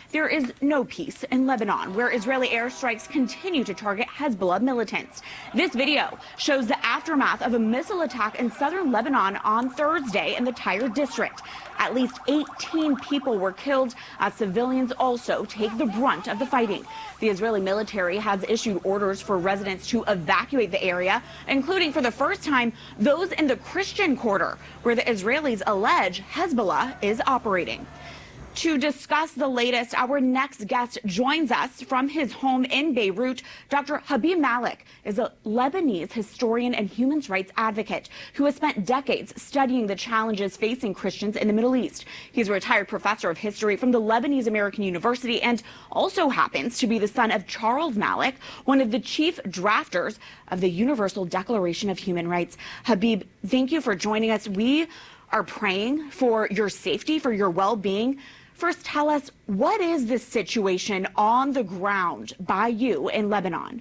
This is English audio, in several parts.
There is no peace in Lebanon, where Israeli airstrikes continue to target Hezbollah militants. This video shows the aftermath of a missile attack in southern Lebanon on Thursday in the Tyre district. At least 18 people were killed as civilians also take the brunt of the fighting. The Israeli military has issued orders for residents to evacuate the area, including for the first time those in the Christian quarter, where the Israelis allege Hezbollah is operating. To discuss the latest, our next guest joins us from his home in Beirut. Dr. Habib Malik is a Lebanese historian and human rights advocate who has spent decades studying the challenges facing Christians in the Middle East. He's a retired professor of history from the Lebanese American University and also happens to be the son of Charles Malik, one of the chief drafters of the Universal Declaration of Human Rights. Habib, thank you for joining us. We are praying for your safety, for your well-being. First, tell us, what is the situation on the ground by you in Lebanon?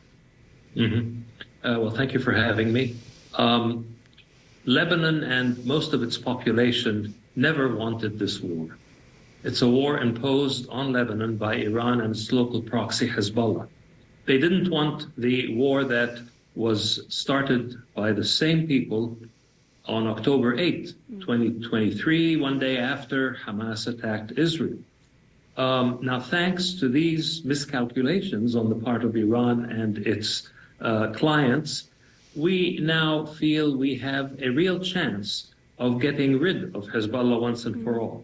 Well, thank you for having me. Lebanon and most of its population never wanted this war. It's a war imposed on Lebanon by Iran and its local proxy, Hezbollah. They didn't want the war that was started by the same people on October 8th, 2023, one day after Hamas attacked Israel. Now, thanks to these miscalculations on the part of Iran and its clients, we now feel we have a real chance of getting rid of Hezbollah once and for all.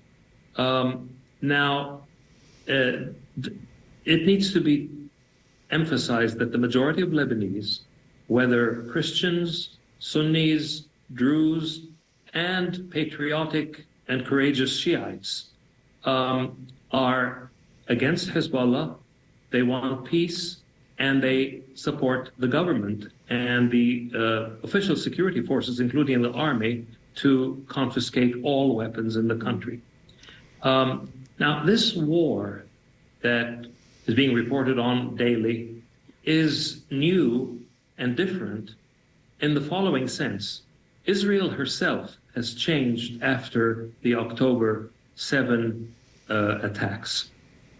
Now, it needs to be emphasized that the majority of Lebanese, whether Christians, Sunnis, Druze, and patriotic and courageous Shiites, are against Hezbollah. They want peace, and they support the government and the official security forces, including the army, to confiscate all weapons in the country. Now, this war that is being reported on daily is new and different in the following sense. Israel herself has changed after the October 7 attacks.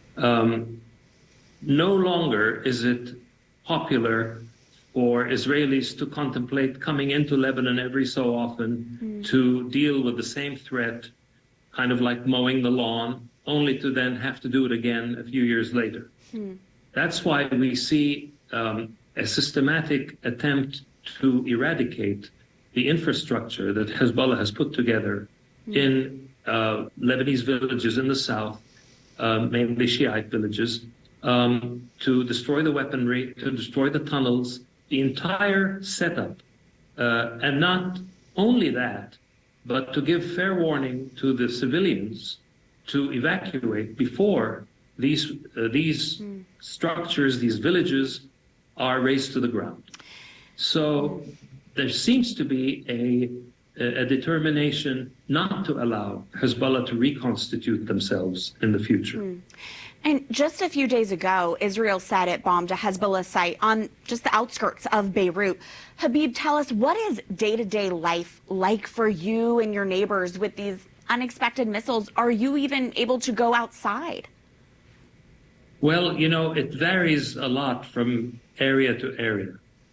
No longer is it popular for Israelis to contemplate coming into Lebanon every so often to deal with the same threat, kind of like mowing the lawn, only to then have to do it again a few years later. That's why we see a systematic attempt to eradicate the infrastructure that Hezbollah has put together in Lebanese villages in the south, mainly Shiite villages, to destroy the weaponry, to destroy the tunnels, the entire setup. And not only that, but to give fair warning to the civilians to evacuate before these structures, these villages, are razed to the ground. So there seems to be a determination not to allow Hezbollah to reconstitute themselves in the future. And just a few days ago, Israel said it bombed a Hezbollah site on just the outskirts of Beirut. Habib, tell us, what is day-to-day life like for you and your neighbors with these unexpected missiles? Are you even able to go outside? Well, you know, it varies a lot from area to area.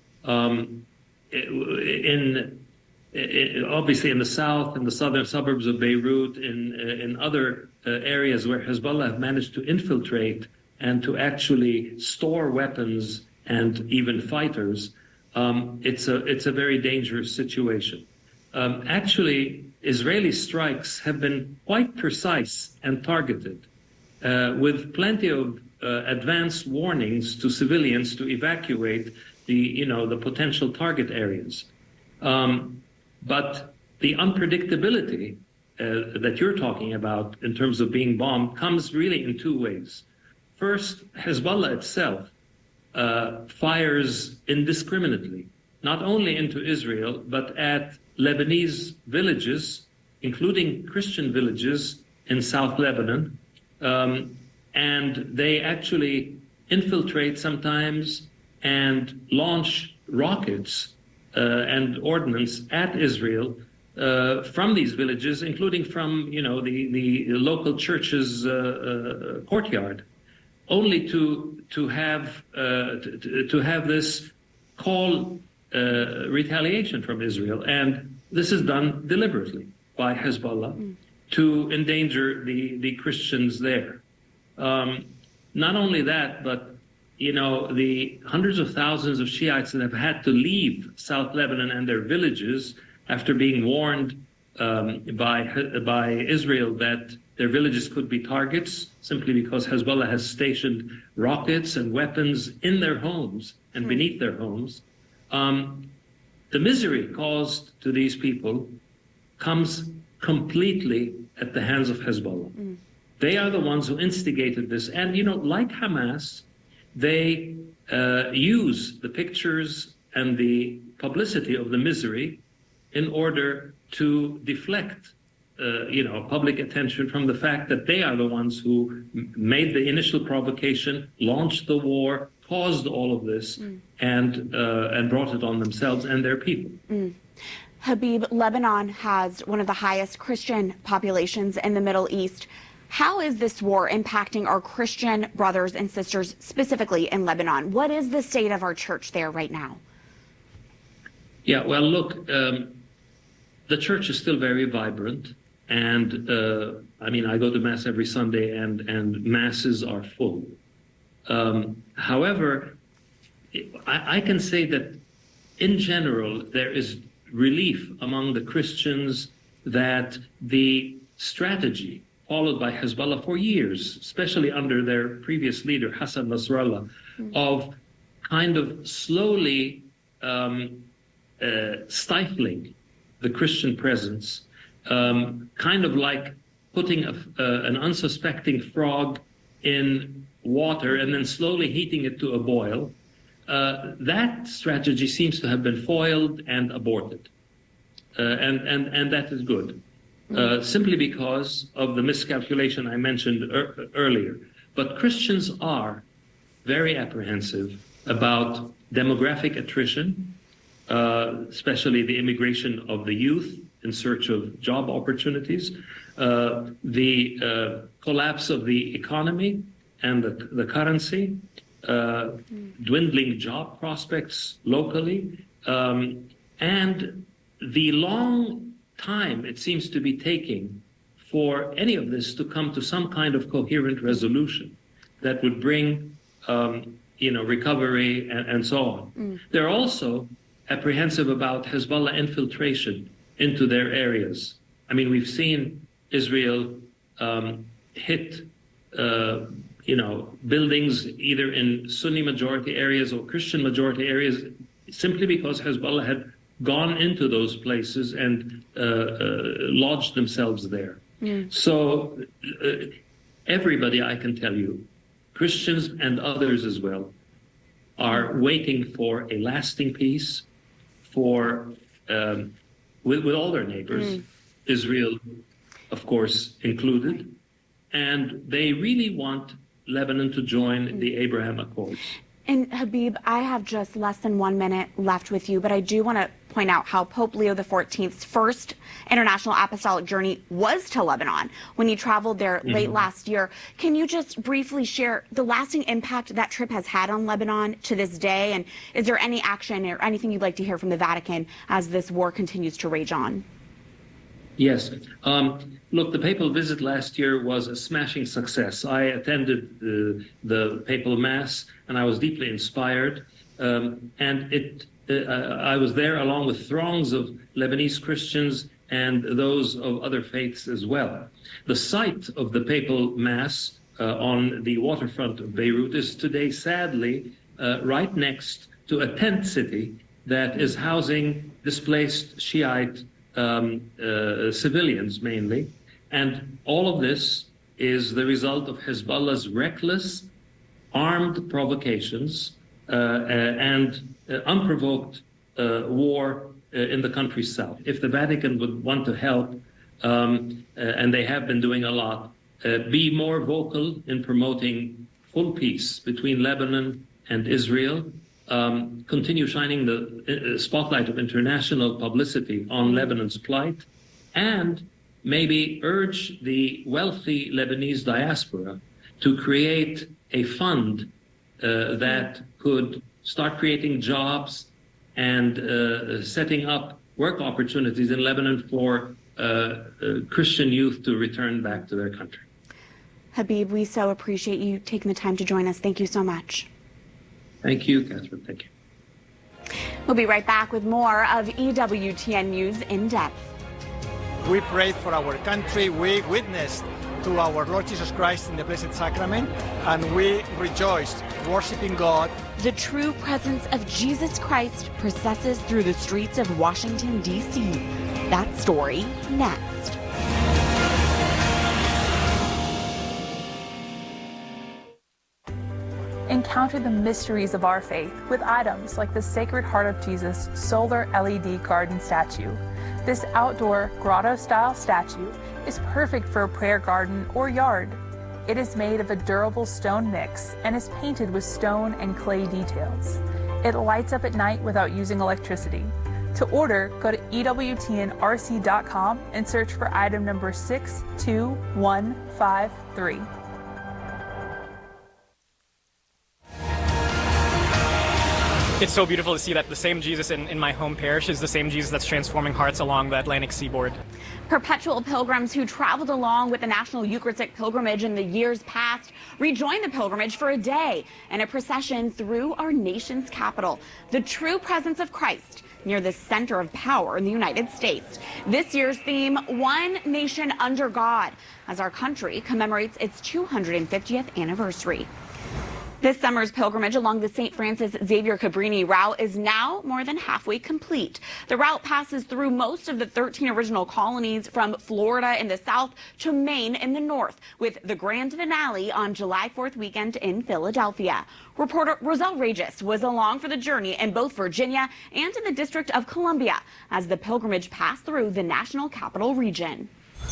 Obviously in the south, in the southern suburbs of Beirut, in other areas where Hezbollah have managed to infiltrate and to actually store weapons and even fighters, it's a very dangerous situation. Actually, Israeli strikes have been quite precise and targeted, with plenty of advanced warnings to civilians to evacuate the potential target areas. But the unpredictability that you're talking about in terms of being bombed comes really in two ways. First, Hezbollah itself fires indiscriminately, not only into Israel, but at Lebanese villages, including Christian villages in South Lebanon. And they actually infiltrate sometimes and launch rockets and ordnance at Israel from these villages, including from the local church's courtyard, only to have this call retaliation from Israel, and this is done deliberately by Hezbollah to endanger the Christians there. Not only that, but the hundreds of thousands of Shiites that have had to leave South Lebanon and their villages after being warned by Israel that their villages could be targets simply because Hezbollah has stationed rockets and weapons in their homes and beneath their homes. The misery caused to these people comes completely at the hands of Hezbollah. They are the ones who instigated this. And, like Hamas, they use the pictures and the publicity of the misery in order to deflect public attention from the fact that they are the ones who made the initial provocation, launched the war, caused all of this, and brought it on themselves and their people. Habib, Lebanon has one of the highest Christian populations in the Middle East. How is this war impacting our Christian brothers and sisters, specifically in Lebanon? What is the state of our church there right now? Yeah, well, look, the church is still very vibrant. And I go to Mass every Sunday, and Masses are full. However, I can say that in general, there is relief among the Christians that the strategy followed by Hezbollah for years, especially under their previous leader, Hassan Nasrallah, of kind of slowly stifling the Christian presence, kind of like putting an unsuspecting frog in water and then slowly heating it to a boil. That strategy seems to have been foiled and aborted. And that is good, simply because of the miscalculation I mentioned earlier. But Christians are very apprehensive about demographic attrition, especially the immigration of the youth in search of job opportunities, the collapse of the economy and the currency, dwindling job prospects locally, and the long time it seems to be taking for any of this to come to some kind of coherent resolution that would bring recovery and so on. They're also apprehensive about Hezbollah infiltration into their areas. I mean, we've seen Israel hit buildings either in Sunni majority areas or Christian majority areas simply because Hezbollah had gone into those places and lodged themselves there. So everybody, I can tell you, Christians and others as well, are waiting for a lasting peace with all their neighbors, Israel, of course, included. And they really want Lebanon to join the Abraham Accords. And Habib, I have just less than 1 minute left with you, but I do want to point out how Pope Leo XIV's first international apostolic journey was to Lebanon when he traveled there late last year. Can you just briefly share the lasting impact that trip has had on Lebanon to this day? And is there any action or anything you'd like to hear from the Vatican as this war continues to rage on? Yes. Look, the papal visit last year was a smashing success. I attended the papal mass, and I was deeply inspired. I was there along with throngs of Lebanese Christians and those of other faiths as well. The site of the papal mass on the waterfront of Beirut is today, sadly, right next to a tent city that is housing displaced Shiite civilians mainly. And all of this is the result of Hezbollah's reckless armed provocations and unprovoked war in the country's south. If the Vatican would want to help, and they have been doing a lot, be more vocal in promoting full peace between Lebanon and Israel, continue shining the spotlight of international publicity on Lebanon's plight, and maybe urge the wealthy Lebanese diaspora to create a fund that could start creating jobs and setting up work opportunities in Lebanon for Christian youth to return back to their country. Habib, we so appreciate you taking the time to join us. Thank you so much. Thank you, Catherine. Thank you. We'll be right back with more of EWTN News in depth. We prayed for our country. We witnessed to our Lord Jesus Christ in the Blessed Sacrament, and we rejoiced, worshiping God. The true presence of Jesus Christ processes through the streets of Washington, D.C. That story next. Encounter the mysteries of our faith with items like the Sacred Heart of Jesus solar LED garden statue. This outdoor grotto-style statue is perfect for a prayer garden or yard. It is made of a durable stone mix and is painted with stone and clay details. It lights up at night without using electricity. To order, go to EWTNRC.com and search for item number 62153. It's so beautiful to see that the same Jesus in my home parish is the same Jesus that's transforming hearts along the Atlantic seaboard. Perpetual pilgrims who traveled along with the National Eucharistic Pilgrimage in the years past rejoined the pilgrimage for a day in a procession through our nation's capital, the true presence of Christ near the center of power in the United States. This year's theme, One Nation Under God, as our country commemorates its 250th anniversary. This summer's pilgrimage along the St. Francis Xavier Cabrini route is now more than halfway complete. The route passes through most of the 13 original colonies from Florida in the south to Maine in the north, with the grand finale on July 4th weekend in Philadelphia. Reporter Roselle Regis was along for the journey in both Virginia and in the District of Columbia as the pilgrimage passed through the National Capital Region.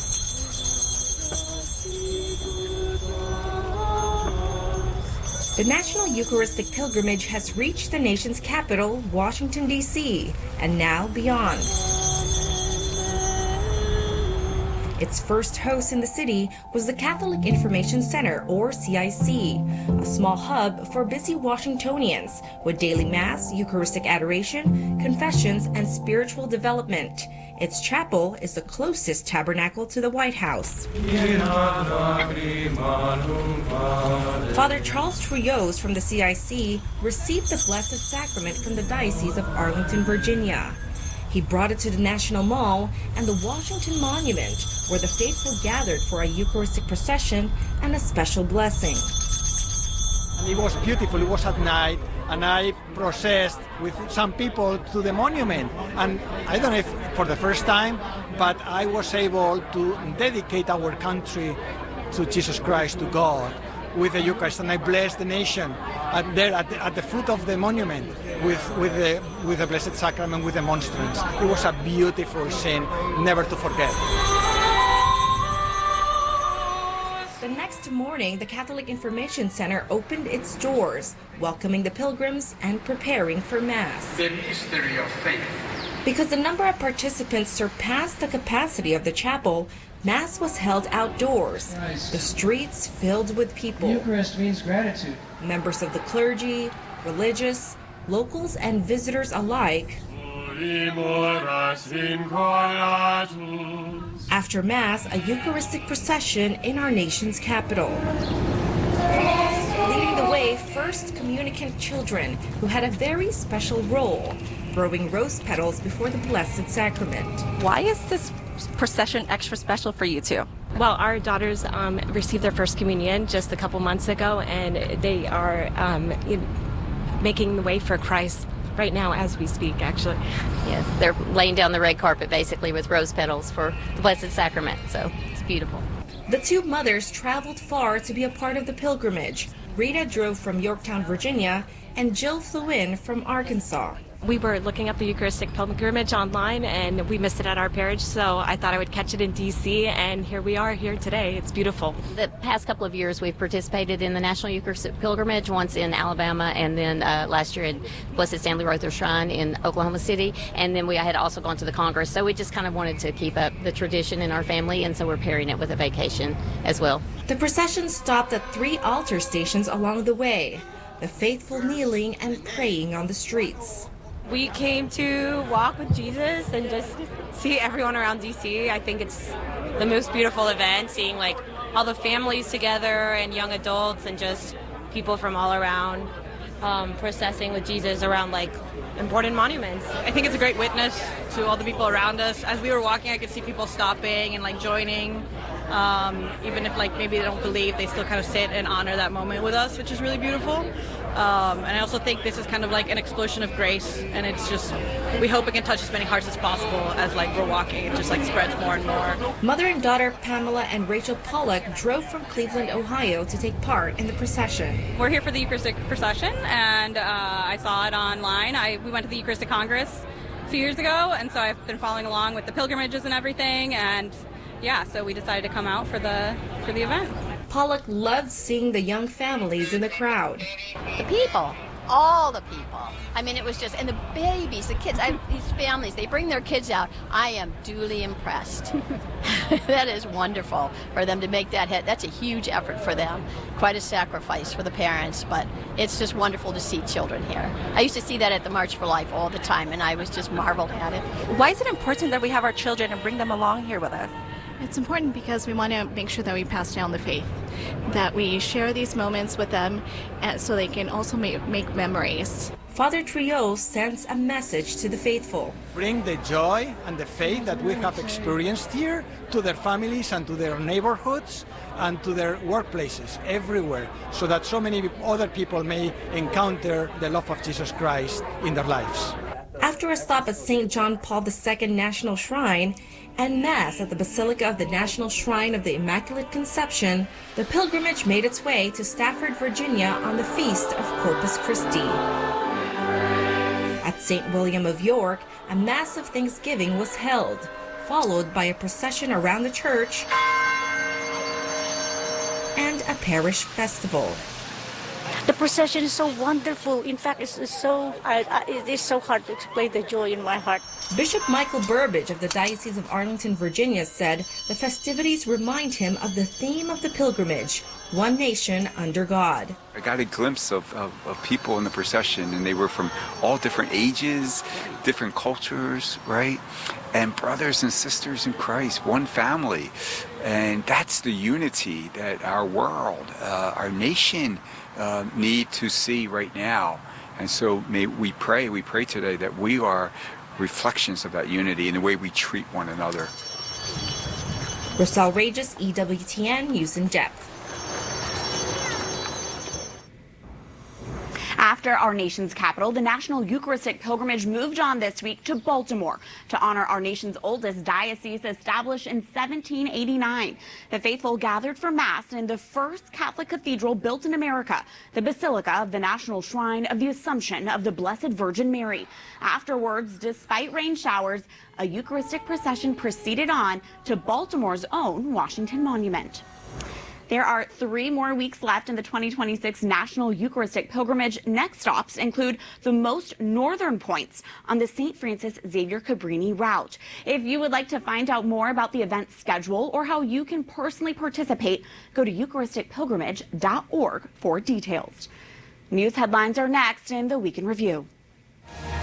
The National Eucharistic Pilgrimage has reached the nation's capital, Washington, D.C., and now beyond. Its first host in the city was the Catholic Information Center, or CIC, a small hub for busy Washingtonians with daily Mass, Eucharistic adoration, confessions, and spiritual development. Its chapel is the closest tabernacle to the White House. Father Charles Trujillo from the CIC received the Blessed Sacrament from the Diocese of Arlington, Virginia. He brought it to the National Mall and the Washington Monument, where the faithful gathered for a Eucharistic procession and a special blessing. And it was beautiful. It was at night, and I processed with some people to the monument. And I don't know if for the first time, but I was able to dedicate our country to Jesus Christ, to God, with the Eucharist. And I blessed the nation there at the foot of the monument with the Blessed Sacrament, with the monstrance. It was a beautiful scene, never to forget. The next morning, the Catholic Information Center opened its doors, welcoming the pilgrims and preparing for Mass. The mystery of faith. Because the number of participants surpassed the capacity of the chapel, Mass was held outdoors, the streets filled with people. Eucharist means gratitude. Members of the clergy, religious, locals, and visitors alike. After Mass, a Eucharistic procession in our nation's capital. Leading the way, first communicant children, who had a very special role, throwing rose petals before the Blessed Sacrament. Why is this procession extra special for you two? Well, our daughters received their first communion just a couple months ago, and they are making the way for Christ right now as we speak, actually. Yes, they're laying down the red carpet basically with rose petals for the Blessed Sacrament, so it's beautiful. The two mothers traveled far to be a part of the pilgrimage. Rita drove from Yorktown, Virginia, and Jill flew in from Arkansas. We were looking up the Eucharistic pilgrimage online, and we missed it at our parish, so I thought I would catch it in D.C., and here we are here today. It's beautiful. The past couple of years, we've participated in the National Eucharistic Pilgrimage, once in Alabama, and then last year at Blessed Stanley Rother Shrine in Oklahoma City, and then we had also gone to the Congress, so we just kind of wanted to keep up the tradition in our family, and so we're pairing it with a vacation as well. The procession stopped at 3 altar stations along the way, the faithful kneeling and praying on the streets. We came to walk with Jesus and just see everyone around DC. I think it's the most beautiful event, seeing like all the families together and young adults and just people from all around processing with Jesus around like important monuments. I think it's a great witness to all the people around us. As we were walking, I could see people stopping and like joining. Even if like maybe they don't believe, they still kind of sit and honor that moment with us, which is really beautiful. And I also think this is kind of like an explosion of grace, and it's just, we hope it can touch as many hearts as possible as like we're walking. It just like spreads more and more. Mother and daughter Pamela and Rachel Pollock drove from Cleveland, Ohio to take part in the procession. We're here for the Eucharistic procession, and I saw it online. We went to the Eucharistic Congress a few years ago, and so I've been following along with the pilgrimages and everything, and yeah, so we decided to come out for the event. Pollock loved seeing the young families in the crowd. The people, all the people. I mean, it was just, and the babies, the kids, these families, they bring their kids out. I am duly impressed. That is wonderful for them to make that hit. That's a huge effort for them. Quite a sacrifice for the parents, but it's just wonderful to see children here. I used to see that at the March for Life all the time, and I was just marveled at it. Why is it important that we have our children and bring them along here with us? It's important because we want to make sure that we pass down the faith, that we share these moments with them so they can also make memories. Father Trio sends a message to the faithful. Bring the joy and the faith that we have experienced here to their families and to their neighborhoods and to their workplaces, everywhere, so that so many other people may encounter the love of Jesus Christ in their lives. After a stop at St. John Paul II National Shrine and Mass at the Basilica of the National Shrine of the Immaculate Conception, the pilgrimage made its way to Stafford, Virginia on the Feast of Corpus Christi. At St. William of York, a Mass of Thanksgiving was held, followed by a procession around the church and a parish festival. The procession is so wonderful. In fact, it is so hard to explain the joy in my heart. Bishop Michael Burbidge of the Diocese of Arlington, Virginia, said the festivities remind him of the theme of the pilgrimage, one nation under God. I got a glimpse of people in the procession, and they were from all different ages, different cultures, right? And brothers and sisters in Christ, one family. And that's the unity that our world, our nation, need to see right now. And so may we pray today that we are reflections of that unity in the way we treat one another. Rosal Regis, EWTN, News in Depth. After our nation's capital, the National Eucharistic Pilgrimage moved on this week to Baltimore to honor our nation's oldest diocese, established in 1789. The faithful gathered for Mass in the first Catholic cathedral built in America, the Basilica of the National Shrine of the Assumption of the Blessed Virgin Mary. Afterwards, despite rain showers, a Eucharistic procession proceeded on to Baltimore's own Washington Monument. There are 3 more weeks left in the 2026 National Eucharistic Pilgrimage. Next stops include the most northern points on the St. Francis Xavier Cabrini route. If you would like to find out more about the event schedule or how you can personally participate, go to eucharisticpilgrimage.org for details. News headlines are next in the Week in Review.